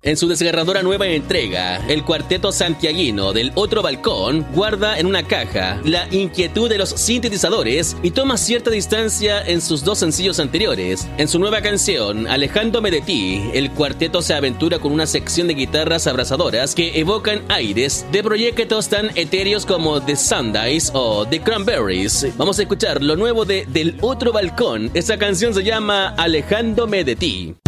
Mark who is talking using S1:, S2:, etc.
S1: En su desgarradora nueva entrega, el cuarteto santiaguino del Otro Balcón guarda en una caja la inquietud de los sintetizadores y toma cierta distancia en sus dos sencillos anteriores. En su nueva canción, Alejándome de ti, el cuarteto se aventura con una sección de guitarras abrasadoras que evocan aires de proyectos tan etéreos como The Sundays o The Cranberries. Vamos a escuchar lo nuevo de Del Otro Balcón. Esta canción se llama Alejándome de ti.